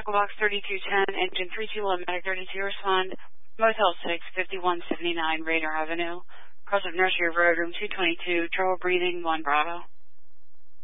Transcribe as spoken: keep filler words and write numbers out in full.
Echo Box thirty-two ten, engine three two one, Medic thirty-two, respond. Motel six, fifty-one seventy-nine, Radar Avenue. Cross of Nursery Road, room two twenty-two, trouble breathing, one Bravo.